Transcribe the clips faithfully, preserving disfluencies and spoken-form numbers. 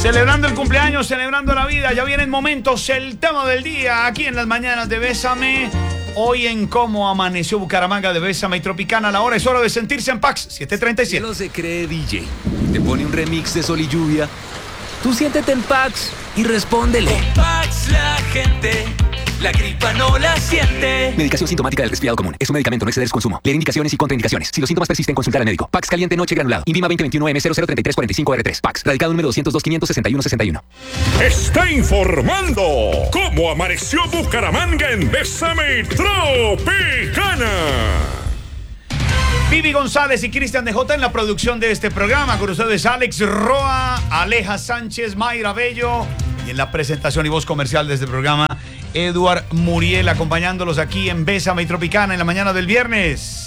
Celebrando el cumpleaños, celebrando la vida. Ya vienen momentos, el tema del día aquí en las mañanas de Bésame. Hoy en Cómo Amaneció Bucaramanga de Bésame y Tropicana. La hora es hora de sentirse en Pax siete treinta y siete. Cielo se cree D J. Te pone un remix de Sol y Lluvia. Tú siéntete en Pax y respóndele. Con Pax la gente, la gripa no la siente. Medicación sintomática del resfriado común. Es un medicamento, no exceder su consumo. Leer indicaciones y contraindicaciones. Si los síntomas persisten, consultar al médico. Pax caliente noche granulado. Invima veinte veintiuno M cero cero treinta y tres cuarenta y cinco R tres. Pax. Radicado número doscientos dos quinientos sesenta y uno sesenta y uno. Está informando cómo amaneció Bucaramanga en Bésame Tropicana. Vivi González y Cristian de J en la producción de este programa. Con ustedes Alex Roa, Aleja Sánchez, Mayra Bello. Y en la presentación y voz comercial de este programa, Eduard Muriel, acompañándolos aquí en Bésame y Tropicana en la mañana del viernes.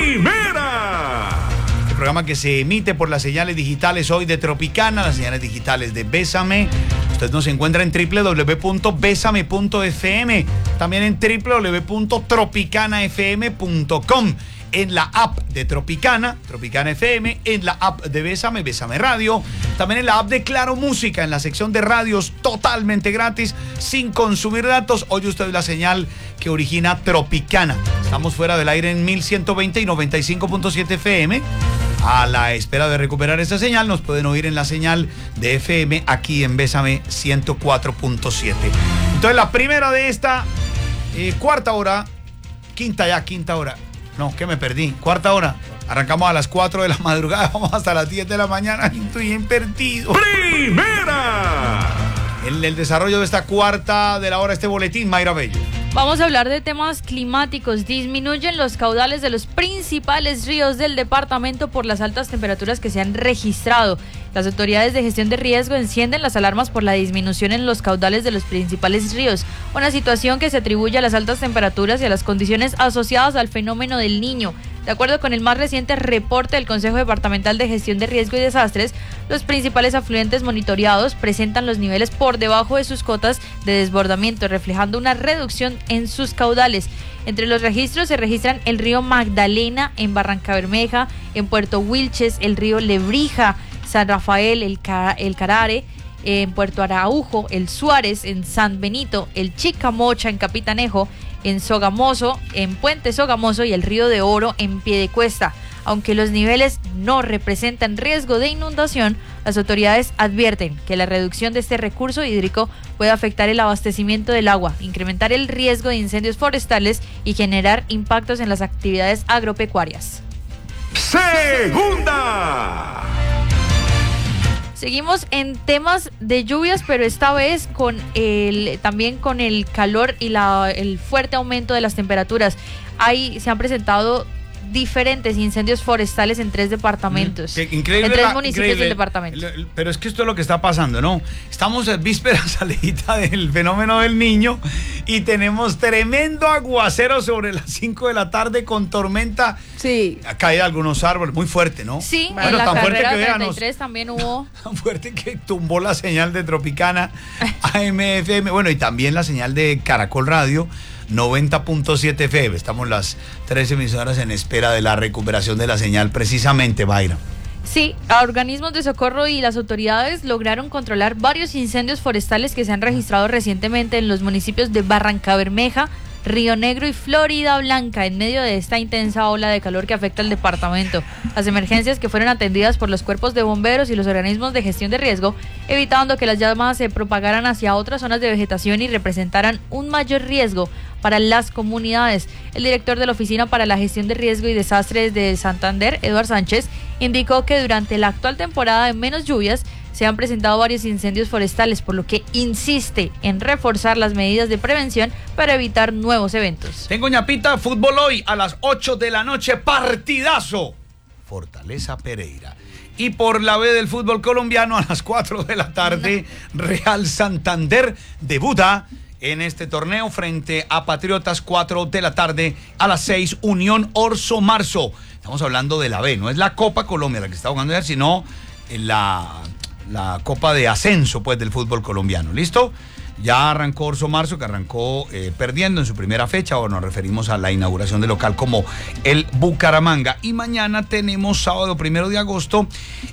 ¡Primera! Este programa que se emite por las señales digitales hoy de Tropicana, las señales digitales de Bésame. Usted nos encuentra en doble u doble u doble u punto bésame punto efe eme, también en doble u doble u doble u punto tropicana efe eme punto com. En la app de Tropicana, Tropicana F M, en la app de Bésame, Bésame Radio, también en la app de Claro Música, en la sección de radios totalmente gratis, sin consumir datos. Oye usted la señal que origina Tropicana. Estamos fuera del aire en mil ciento veinte y noventa y cinco punto siete F M. A la espera de recuperar esa señal, nos pueden oír en la señal de F M aquí en Bésame ciento cuatro punto siete. Entonces la primera de esta eh, cuarta hora, quinta ya, quinta hora. No, que me perdí. Cuarta hora. Arrancamos a las cuatro de la madrugada. Vamos hasta las diez de la mañana. Estoy bien perdido. ¡Primera! En el desarrollo de esta cuarta de la hora, este boletín, Mayra Bello. Vamos a hablar de temas climáticos. Disminuyen los caudales de los principales ríos del departamento por las altas temperaturas que se han registrado. Las autoridades de gestión de riesgo encienden las alarmas por la disminución en los caudales de los principales ríos, una situación que se atribuye a las altas temperaturas y a las condiciones asociadas al fenómeno del Niño. De acuerdo con el más reciente reporte del Consejo Departamental de Gestión de Riesgo y Desastres, los principales afluentes monitoreados presentan los niveles por debajo de sus cotas de desbordamiento, reflejando una reducción en sus caudales. Entre los registros se registran el río Magdalena en Barrancabermeja, en Puerto Wilches, el río Lebrija, San Rafael, el, Car- el Carare, en Puerto Araujo, el Suárez, en San Benito, el Chicamocha en Capitanejo, en Sogamoso, en Puente Sogamoso y el Río de Oro en Piedecuesta. Aunque los niveles no representan riesgo de inundación, las autoridades advierten que la reducción de este recurso hídrico puede afectar el abastecimiento del agua, incrementar el riesgo de incendios forestales y generar impactos en las actividades agropecuarias. ¡Segunda! Seguimos en temas de lluvias, pero esta vez con el también con el calor y la, el fuerte aumento de las temperaturas. Ahí se han presentado diferentes incendios forestales en tres departamentos. Qué increíble, en tres la, municipios increíble, del departamento. Pero es que esto es lo que está pasando, ¿no? Estamos en vísperas, Alejita, del fenómeno del Niño y tenemos tremendo aguacero sobre las cinco de la tarde con tormenta. Sí. Ha caído algunos árboles, muy fuerte, ¿no? Sí, bueno, en la tan fuerte carrera que treinta y veamos, tres también hubo. Tan fuerte que tumbó la señal de Tropicana A M F M, bueno, y también la señal de Caracol Radio noventa punto siete F M. Estamos las tres emisoras en espera de la recuperación de la señal, precisamente, Mayra. Sí, organismos de socorro y las autoridades lograron controlar varios incendios forestales que se han registrado recientemente en los municipios de Barrancabermeja, Río Negro y Florida Blanca, en medio de esta intensa ola de calor que afecta al departamento. Las emergencias que fueron atendidas por los cuerpos de bomberos y los organismos de gestión de riesgo, evitando que las llamas se propagaran hacia otras zonas de vegetación y representaran un mayor riesgo para las comunidades. El director de la Oficina para la Gestión de Riesgo y Desastres de Santander, Eduard Sánchez, indicó que durante la actual temporada de menos lluvias se han presentado varios incendios forestales, por lo que insiste en reforzar las medidas de prevención para evitar nuevos eventos. Tengo ñapita, fútbol hoy a las ocho de la noche, partidazo. Fortaleza Pereira. Y por la B del fútbol colombiano a las cuatro de la tarde, Real Santander debuta en este torneo frente a Patriotas. Cuatro de la tarde, a las seis, Unión Orso Marzo. Estamos hablando de la B, no es la Copa Colombia la que está jugando, sino en la la Copa de Ascenso, pues, del fútbol colombiano. ¿Listo? Ya arrancó Orso Marzo, que arrancó eh, perdiendo en su primera fecha, o nos referimos a la inauguración del local como el Bucaramanga. Y mañana tenemos, sábado primero de agosto,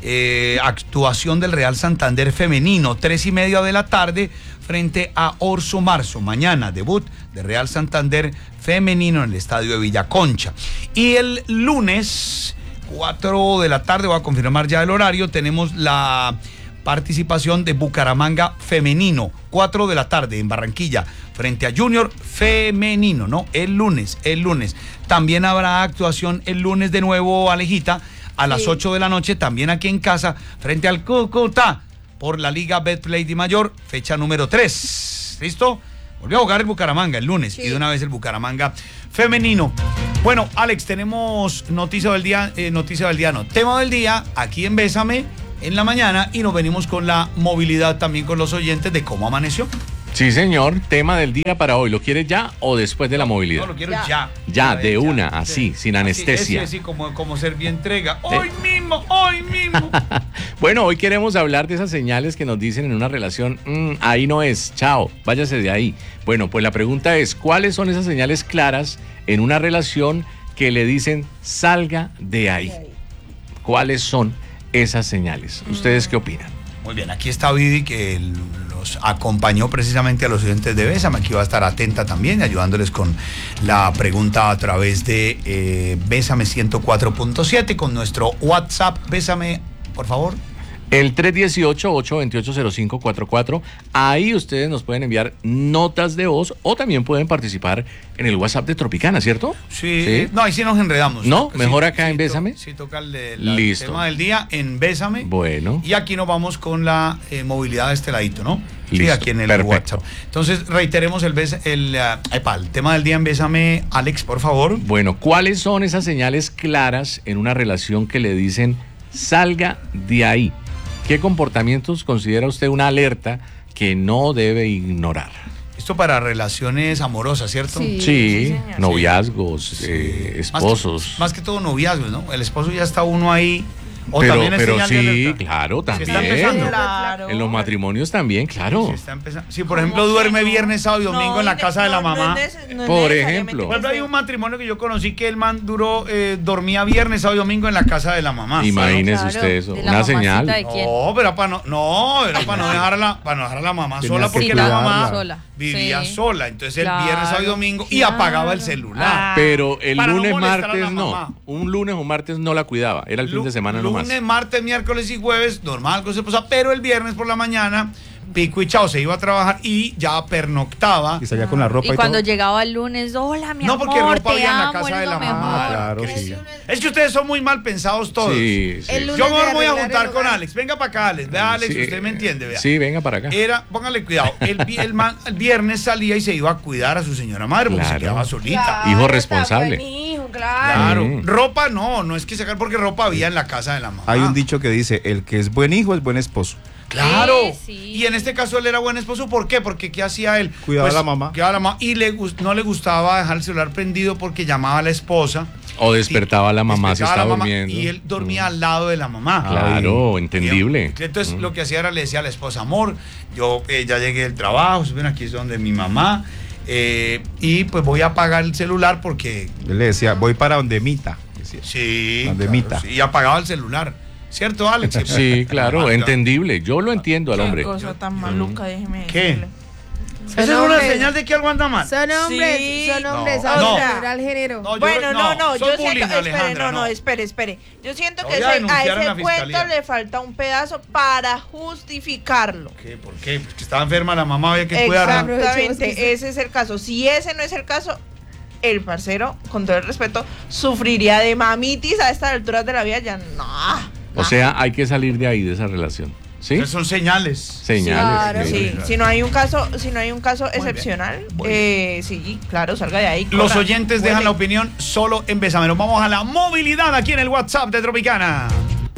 eh, actuación del Real Santander femenino, tres y media de la tarde, frente a Orso Marzo. Mañana, debut de Real Santander femenino en el estadio de Villaconcha. Y el lunes, cuatro de la tarde, voy a confirmar ya el horario, tenemos la participación de Bucaramanga femenino, cuatro de la tarde en Barranquilla, frente a Junior femenino, ¿no? El lunes, el lunes. También habrá actuación el lunes de nuevo, Alejita, a las sí. ocho de la noche, también aquí en casa, frente al Cúcuta, por la Liga Betplay de Mayor, fecha número tres. ¿Listo? Volvió a jugar el Bucaramanga el lunes, sí. y de una vez el Bucaramanga femenino. Bueno, Alex, tenemos noticia del día, eh, noticia del día, no, tema del día, aquí en Bésame, en la mañana, y nos venimos con la movilidad también con los oyentes de cómo amaneció. Sí, señor, tema del día para hoy. ¿Lo quieres ya o después de la movilidad? No, lo quiero ya. Ya, ya de ya, una, ya. así, sin así, anestesia. Así, así como, como Servientrega. Hoy eh. mismo, hoy mismo. Bueno, hoy queremos hablar de esas señales que nos dicen en una relación, mmm, ahí no es, chao, váyase de ahí. Bueno, pues la pregunta es, ¿cuáles son esas señales claras en una relación que le dicen, salga de ahí? ¿Cuáles son esas señales? ¿Ustedes qué opinan? Muy bien, aquí está Vivi, que los acompañó precisamente a los oyentes de Bésame. Aquí va a estar atenta también, ayudándoles con la pregunta a través de eh, Bésame ciento cuatro punto siete, con nuestro WhatsApp. Bésame, por favor. El tres uno ocho, ocho dos ocho, cero cinco cuatro cuatro. Ahí ustedes nos pueden enviar notas de voz o también pueden participar en el WhatsApp de Tropicana, ¿cierto? Sí. ¿Sí? No, ahí sí nos enredamos. ¿No? ¿Mejor sí, acá sí, en Bésame? Sí, toca el, de, la, el tema del día en Bésame. Bueno. Y aquí nos vamos con la eh, movilidad de este ladito, ¿no? Listo. Sí, aquí en el Perfecto. WhatsApp. Entonces, reiteremos el, el, uh, epa, el tema del día en Bésame. Alex, por favor. Bueno, ¿cuáles son esas señales claras en una relación que le dicen, salga de ahí? ¿Qué comportamientos considera usted una alerta que no debe ignorar? Esto para relaciones amorosas, ¿cierto? Sí, sí, sí noviazgos, sí. Eh, esposos. Más que, más que todo noviazgos, ¿no? El esposo ya está uno ahí. O pero también es pero señal sí, de alerta. claro, también. Está empezando. Claro. En los matrimonios también, claro. Sí, está empezando. Si, por ejemplo, duerme viernes, sábado y domingo no, en la casa no, de la mamá. No es, no es por ejemplo. Por ejemplo, hay un matrimonio que yo conocí que el man duró, eh, dormía viernes, sábado y domingo en la casa de la mamá. Imagínese claro, usted eso, una señal. No, pero para no, no, era para no dejar a la, para no dejar a la mamá Tenía sola, porque sí, la no, mamá sola. vivía sí. sola. Entonces claro, el viernes, sábado y domingo y claro. apagaba el celular. Ah. Pero el Para lunes, no martes no. Un lunes o martes no la cuidaba. Era el fin de semana nomás. Lunes, martes, miércoles y jueves, normal, cosa pasaba, pero el viernes por la mañana, pico y chao, se iba a trabajar y ya pernoctaba. Y salía con la ropa y, y cuando todo. llegaba el lunes, hola, mi no, amor, porque ropa te había en la amo, casa eres de la lo mamá. mejor. Claro, sí. Es que ustedes son muy mal pensados todos. Sí, sí. Yo me voy a juntar con Alex. Venga para acá, Alex. Vea, Alex, Sí, usted me entiende, vea. Sí, venga para acá. Era, póngale cuidado, el, vi- el, man- el viernes salía y se iba a cuidar a su señora madre porque Claro. se quedaba solita. Claro, Hijo está responsable. buen hijo, claro. Claro. Mm. Ropa no, no es que sacar porque ropa había en la casa de la mamá. Hay un dicho que dice, el que es buen hijo es buen esposo. Claro. Sí, sí. Y en este caso él era buen esposo. ¿Por qué? Porque ¿qué hacía él? Cuidaba a la mamá. Cuidaba a la mamá. Y le, gus- no le gustaba dejar el celular prendido porque llamaba a la esposa. O despertaba a la mamá si Despertaba a la estaba mamá, durmiendo. Y él dormía al lado de la mamá. Claro, entendible. Y entonces Mm. lo que hacía era le decía a la esposa, amor, yo eh, ya llegué del trabajo, ven, aquí es donde mi mamá, eh, y pues voy a apagar el celular porque... Él le decía, voy para donde Mita. Decía. Sí, Donde claro, Mita. sí, y apagaba el celular. ¿Cierto, Alex? Sí, claro, Ah, entendible. Yo lo entiendo al Qué hombre. cosa tan maluca, déjeme ¿Qué? decirle. Esa es una hombres. señal de que algo anda mal. Son hombres, Sí. son hombres, No, ahora no. general género. No, yo- Bueno, no, no, soy yo siento, bullying, espere, Alejandra, no, no, no. espere, espere. Yo siento Lo que voy a ese- a denunciar en ese la fiscalía. cuento le falta un pedazo para justificarlo. ¿Qué? ¿Por qué? Porque estaba enferma la mamá, había que cuidarla. Exactamente, ese es el caso. Si ese no es el caso, el parcero, con todo el respeto, sufriría de mamitis a estas alturas de la vida, ya no. O sea, hay que salir de ahí, de esa relación. ¿Sí? Entonces son señales. Señales. Claro. Sí, claro. si no hay un caso, si no hay un caso Muy bien. excepcional, Muy eh, sí, claro, salga de ahí. Los corra, oyentes dejan vuele. la opinión solo en Bésame. Nos vamos a la movilidad aquí en el WhatsApp de Tropicana.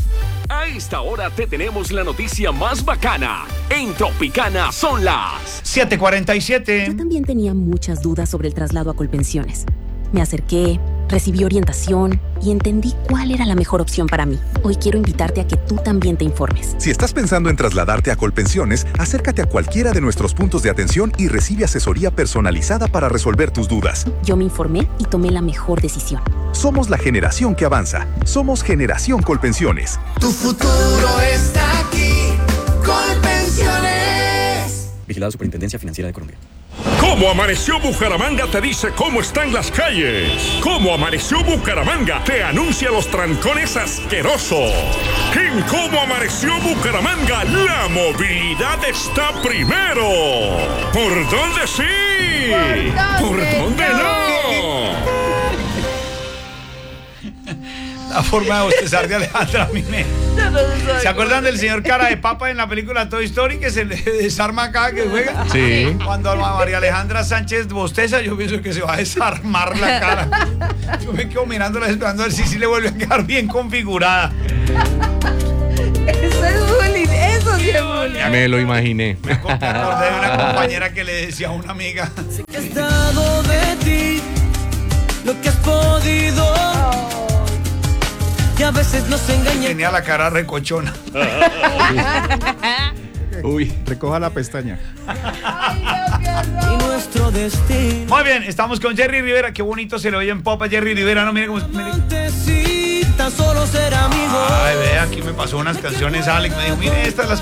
A esta hora te tenemos la noticia más bacana. En Tropicana son las siete cuarenta y siete. Yo también tenía muchas dudas sobre el traslado a Colpensiones. Me acerqué, recibí orientación y entendí cuál era la mejor opción para mí. Hoy quiero invitarte a que tú también te informes. Si estás pensando en trasladarte a Colpensiones, acércate a cualquiera de nuestros puntos de atención y recibe asesoría personalizada para resolver tus dudas. Yo me informé y tomé la mejor decisión. Somos la generación que avanza. Somos Generación Colpensiones. Tu futuro está aquí. Colpensiones. Vigilado Superintendencia Financiera de Colombia. ¿Cómo amaneció Bucaramanga? Te dice cómo están las calles. ¿Cómo amaneció Bucaramanga? Te anuncia los trancones asquerosos. En ¿Cómo amaneció Bucaramanga? La movilidad está primero. ¿Por dónde sí? ¿Por dónde no? La forma de bostezar de Alejandra a mí me... ¿Se acuerdan del señor Cara de Papa en la película Toy Story que se le desarma acá, que juega? Sí. Cuando María Alejandra Sánchez bosteza, yo pienso que se va a desarmar la cara. Yo me quedo mirándola esperando a ver si sí le vuelve a quedar bien configurada. Eso es bullying, eso sí es bullying. Me lo imaginé. Me acordé de una compañera que le decía a una amiga: Sé que has dado de ti lo que has podido. Y a veces nos engañan. Tenía la cara recochona. Uy, recoja la pestaña. Y nuestro destino. Muy bien, estamos con Jerry Rivera. Qué bonito se le oye en Popa Jerry Rivera, ¿no? Mire cómo... Mire. Tan solo ser amigos. Ay, ve, aquí me pasó unas canciones, Alex. Me dijo, mire, estas las